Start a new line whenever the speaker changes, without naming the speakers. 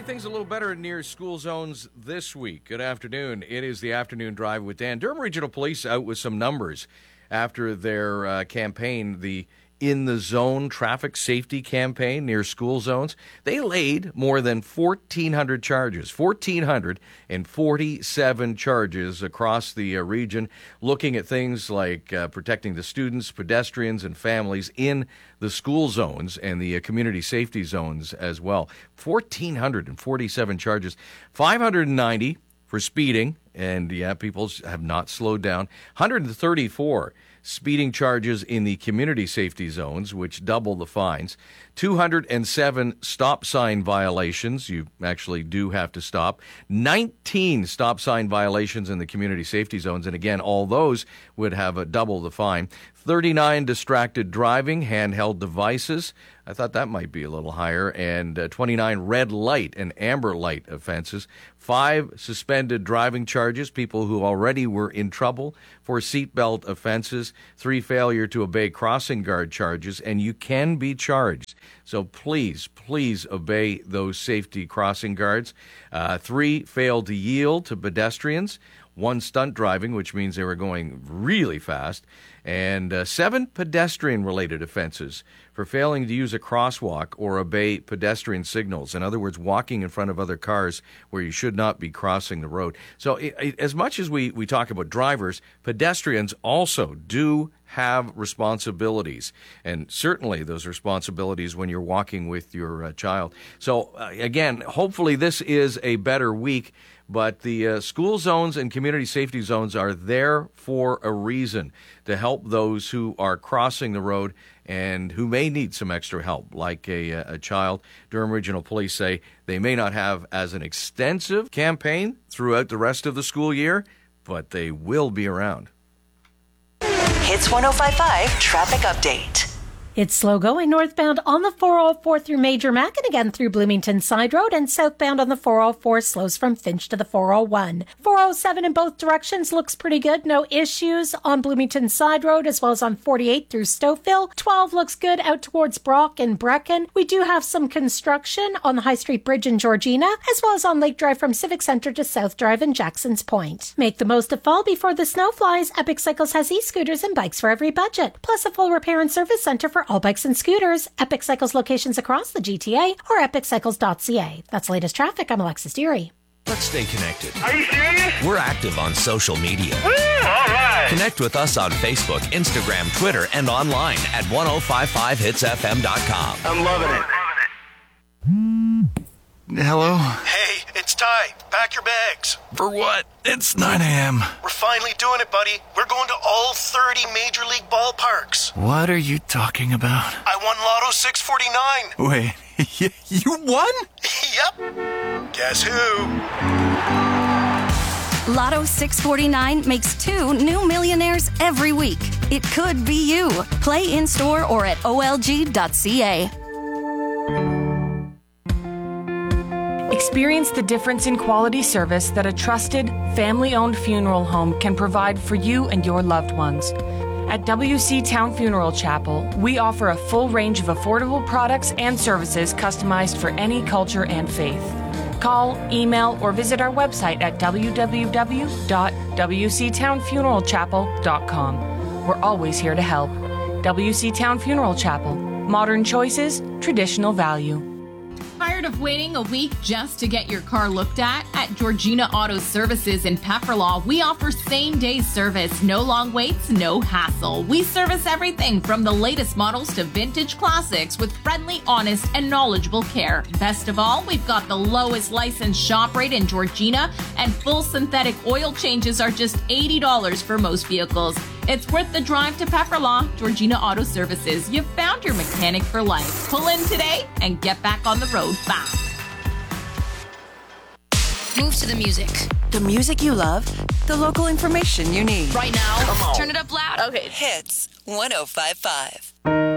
Things a little better near school zones this week. Good afternoon. It is the Afternoon Drive with Dan. Durham Regional Police out with some numbers after their campaign, the In the Zone traffic safety campaign near school zones. They laid more than 1,400 charges, 1,447 charges across the region, looking at things like protecting the students, pedestrians, and families in the school zones and the community safety zones as well. 1,447 charges, 590 for speeding, and people have not slowed down. 134 speeding charges in the community safety zones, which double the fines. 207 stop sign violations. You actually do have to stop. 19 stop sign violations in the community safety zones, and again, all those would have a double the fine. 39 distracted driving, handheld devices. I thought that might be a little higher. And 29 red light and amber light offenses. 5 suspended driving charges, people who already were in trouble for seatbelt offenses. 3 failure to obey crossing guard charges, and you can be charged. So please obey those safety crossing guards. 3 failed to yield to pedestrians. 1 stunt driving, which means they were going really fast, and 7 pedestrian-related offenses for failing to use a crosswalk or obey pedestrian signals. In other words, walking in front of other cars where you should not be crossing the road. So as much as we talk about drivers, pedestrians also do have responsibilities, and certainly those responsibilities when you're walking with your child. So again, hopefully this is a better week. But the school zones and community safety zones are there for a reason, to help those who are crossing the road and who may need some extra help, like a child. Durham Regional Police say they may not have as an extensive campaign throughout the rest of the school year, but they will be around.
Hits 105.5 Traffic Update.
It's slow going northbound on the 404 through Major Mac and again through Bloomington Side Road, and southbound on the 404 slows from Finch to the 401. 407 in both directions looks pretty good. No issues on Bloomington Side Road as well as on 48 through Stouffville. 12 looks good out towards Brock and Brecken. We do have some construction on the High Street Bridge in Georgina as well as on Lake Drive from Civic Center to South Drive in Jackson's Point. Make the most of fall before the snow flies. Epic Cycles has e-scooters and bikes for every budget, plus a full repair and service center for all bikes and scooters. Epic Cycles locations across the GTA or epiccycles.ca. That's the latest traffic. I'm Alexis Dury.
Let's stay connected.
Are you serious?
We're active on social media.
Woo, all right.
Connect with us on Facebook, Instagram, Twitter, and online at 1055hitsfm.com.
I'm loving it.
Hello?
Hey, it's Ty. Pack your bags.
For what? It's 9 a.m.
We're finally doing it, buddy. We're going to all 30 Major League ballparks.
What are you talking about?
I won Lotto 649.
Wait, you won?
Yep. Guess who?
Lotto 649 makes 2 new millionaires every week. It could be you. Play in-store or at olg.ca.
Experience the difference in quality service that a trusted, family-owned funeral home can provide for you and your loved ones. At WC Town Funeral Chapel, we offer a full range of affordable products and services customized for any culture and faith. Call, email, or visit our website at www.wctownfuneralchapel.com. We're always here to help. WC Town Funeral Chapel. Modern choices, traditional value.
Tired of waiting a week just to get your car looked at? At Georgina Auto Services in Pefferlaw, we offer same-day service. No long waits, no hassle. We service everything from the latest models to vintage classics with friendly, honest, and knowledgeable care. Best of all, we've got the lowest licensed shop rate in Georgina, and full synthetic oil changes are just $80 for most vehicles. It's worth the drive to Pefferlaw. Georgina Auto Services. You've found your mechanic for life. Pull in today and get back on the road fast.
Move to the music.
The music you love, the local information you need.
Right now, turn it up loud.
Okay. Hits 105.5.